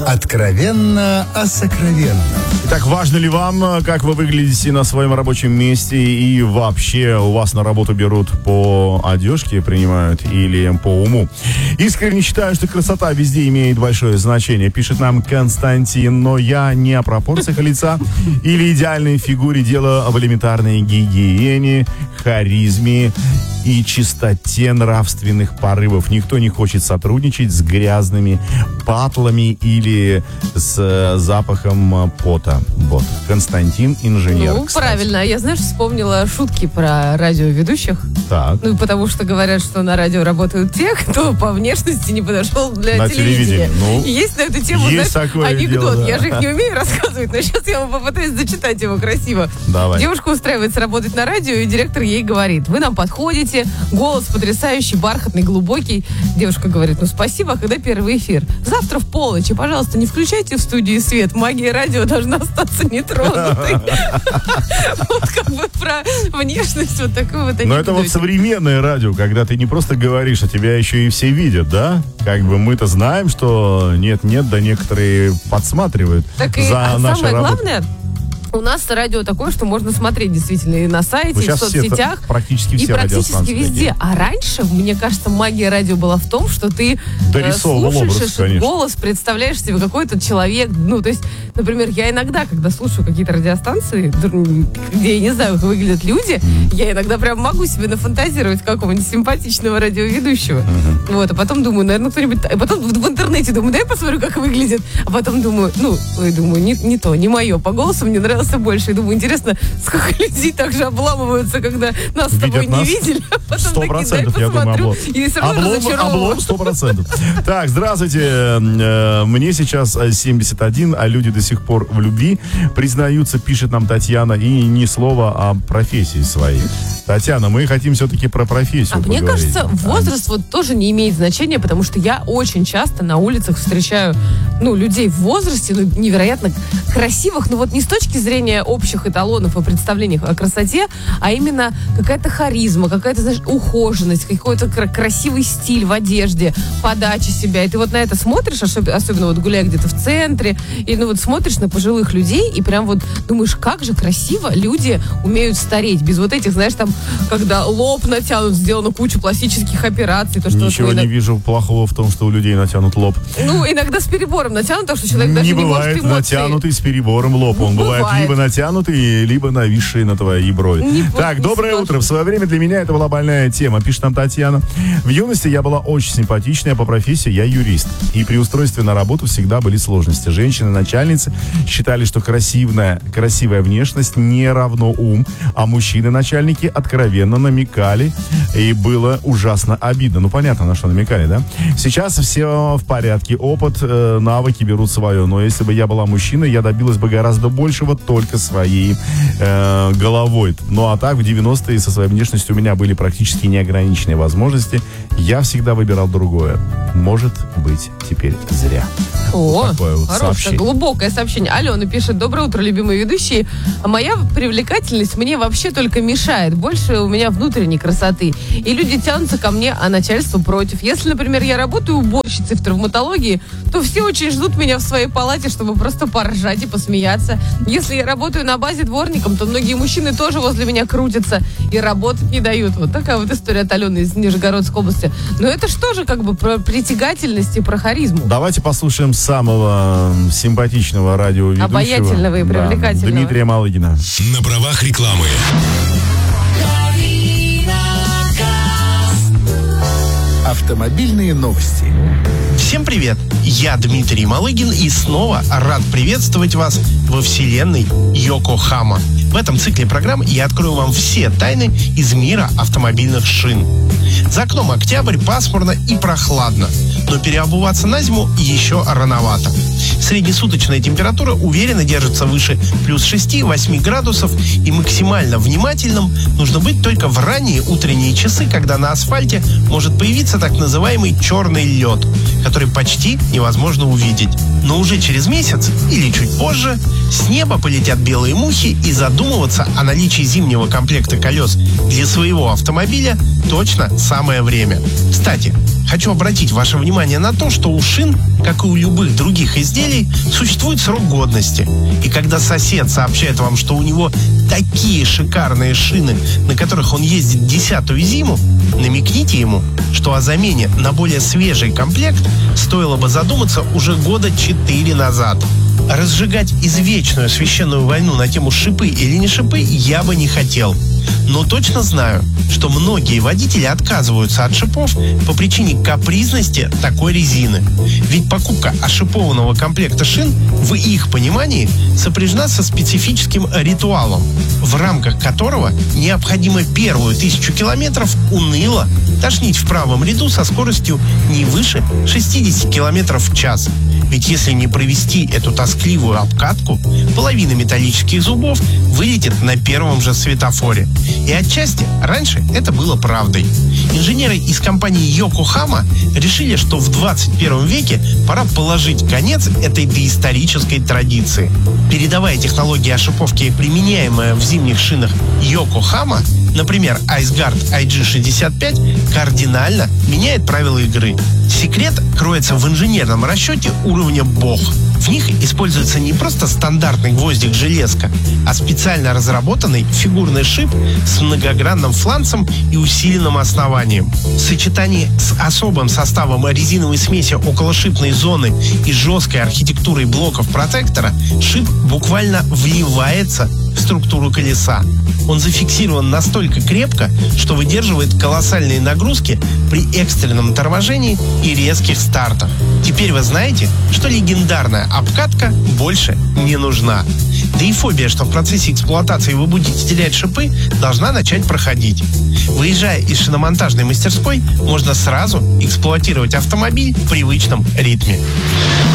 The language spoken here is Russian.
Откровенно о сокровенном. Итак, важно ли вам, как вы выглядите на своем рабочем месте и вообще у вас на работу берут по одежке, принимают или по уму? Искренне считаю, что красота везде имеет большое значение, пишет нам Константин, но я не о пропорциях лица или идеальной фигуре, дело в элементарной гигиене, харизме и чистоте нравственных порывов. Никто не хочет сотрудничать с грязными патлами или с запахом пота. Вот. Константин, инженер. Ну, кстати. Правильно. Я, знаешь, вспомнила шутки про радиоведущих. Так. Ну, потому что говорят, что на радио работают те, кто по внешности не подошел для На телевидения. телевидении. Ну, и есть на эту тему, есть знаешь, такое анекдот. дело, да. Я же их не умею рассказывать, но сейчас я вам попытаюсь зачитать его красиво. Давай. Девушка устраивается работать на радио, и директор ей говорит: вы нам подходите, голос потрясающий, бархатный, глубокий. Девушка говорит: ну спасибо, а когда первый эфир? Завтра в полночь, и, пожалуйста, не включайте в студии свет, магия радио должна остаться нетронутой. Вот как бы про внешность вот такой вот анекдотик. Но это вот современное радио, когда ты не просто говоришь, а тебя еще и все видят, да? Как бы мы-то знаем, что нет-нет, да некоторые подсматривают Так и, за нашей самое работой. главное, у нас радио такое, что можно смотреть действительно и на сайте, Ну, и в сейчас все соцсетях. практически И все практически радиостанции везде. такие. А раньше, мне кажется, магия радио была в том, что ты Дорисовывал слушаешь образ, этот конечно. голос, представляешь себе какой-то человек. Ну, то есть, например, я иногда, когда слушаю какие-то радиостанции, где я не знаю, как выглядят люди, я иногда прям могу себе нафантазировать какого-нибудь симпатичного радиоведущего. Вот, а потом думаю, наверное, кто-нибудь... А потом в интернете думаю, дай посмотрю, как выглядит. А потом думаю, не то, не мое. По голосу мне нравился больше. И думаю, интересно, сколько людей так же обламываются, когда нас с тобой не видели. А потом такие, дай 100%, я думаю, посмотрю. облом. И все равно Облом разочаровываю. 100%. Так, здравствуйте. Мне сейчас 71, а люди до сих пор в любви признаются, пишет нам Татьяна, и ни слова о профессии своей. Татьяна, мы хотим все-таки про профессию Мне поговорить. кажется, возраст вот тоже не имеет значения, потому что я очень часто на улицах встречаю, людей в возрасте, невероятно красивых, но вот не с точки зрения общих эталонов и представлений о красоте, а именно какая-то харизма, какая-то, знаешь, ухоженность, какой-то красивый стиль в одежде, подача себя. И ты вот на это смотришь, особенно вот гуляя где-то в центре, и смотришь на пожилых людей, и прям вот думаешь, как же красиво люди умеют стареть, без вот этих, знаешь, там, когда лоб натянут, сделано кучу пластических операций. То, что Ничего не вижу плохого в том, что у людей натянут лоб. Иногда с перебором натянут, так что человек даже Не не может бывает эмоции. натянутый с перебором лоб. Он бывает либо натянутый, либо нависший на твоей брови. Так, доброе утро. В свое время для меня это была больная тема, пишет нам Татьяна. В юности я была очень симпатичная, по профессии я юрист. И при устройстве на работу всегда были сложности. Женщины-начальницы считали, что красивая внешность не равно ум, а мужчины-начальники откровенно намекали, и было ужасно обидно. Ну, понятно, на что намекали, да? Сейчас все в порядке. Опыт, навыки берут свое. Но если бы я была мужчиной, я добилась бы гораздо большего только своей головой. Ну, а так, в 90-е со своей внешностью у меня были практически неограниченные возможности. Я всегда выбирал другое. Может быть, теперь зря. О, вот такое вот хорошее, сообщение. глубокое сообщение. Алена пишет: доброе утро, любимые ведущие. Моя привлекательность мне вообще только мешает. Больше у меня внутренней красоты. И люди тянутся ко мне, а начальство против. Если, например, я работаю уборщицей в травматологии, то все очень ждут меня в своей палате, чтобы просто поржать и посмеяться. Если я работаю на базе дворником, то многие мужчины тоже возле меня крутятся и работать не дают. Вот такая вот история от Алены из Нижегородской области. Но это что же как бы про притягательность и про харизму? Давайте послушаем самого симпатичного радиоведущего. Обаятельного и привлекательного. Дмитрия Малыгина. На правах рекламы. Автомобильные новости. Всем привет! Я Дмитрий Малыгин и снова рад приветствовать вас во вселенной Йокохама. В этом цикле программ я открою вам все тайны из мира автомобильных шин. За окном октябрь, пасмурно и прохладно, но переобуваться на зиму еще рановато. Среднесуточная температура уверенно держится выше плюс 6-8 градусов, и максимально внимательным нужно быть только в ранние утренние часы, когда на асфальте может появиться так называемый черный лед, который почти невозможно увидеть. Но уже через месяц или чуть позже с неба полетят белые мухи, и задумываться о наличии зимнего комплекта колес для своего автомобиля точно самое время. Кстати, хочу обратить ваше внимание на то, что у шин, как и у любых других изделий, существует срок годности. И когда сосед сообщает вам, что у него такие шикарные шины, на которых он ездит 10-ю зиму, намекните ему, что о замене на более свежий комплект стоило бы задуматься уже года 4 назад. Разжигать извечную священную войну на тему шипы или не шипы я бы не хотел. Но точно знаю, что многие водители отказываются от шипов по причине капризности такой резины. Ведь покупка ошипованного комплекта шин, в их понимании, сопряжена со специфическим ритуалом, в рамках которого необходимо первую 1000 километров уныло тошнить в правом ряду со скоростью не выше 60 километров в час. Ведь если не провести эту тоскливую обкатку, половина металлических зубов вылетит на первом же светофоре. И отчасти раньше это было правдой. Инженеры из компании Yokohama решили, что в 21 веке пора положить конец этой доисторической традиции. Передовая технология ошиповки, применяемая в зимних шинах Yokohama, например, IceGuard IG65, кардинально меняет правила игры. Секрет кроется в инженерном расчете уровня Бог. В них используется не просто стандартный гвоздик-железка, а специально разработанный фигурный шип с многогранным фланцем и усиленным основанием. В сочетании с особым составом резиновой смеси околошипной зоны и жесткой архитектурой блоков протектора шип буквально вливается в структуру колеса. Он зафиксирован настолько крепко, что выдерживает колоссальные нагрузки при экстренном торможении и резких стартах. Теперь вы знаете, что легендарная обкатка больше не нужна. Да и фобия, что в процессе эксплуатации вы будете терять шипы, должна начать проходить. Выезжая из шиномонтажной мастерской, можно сразу эксплуатировать автомобиль в привычном ритме.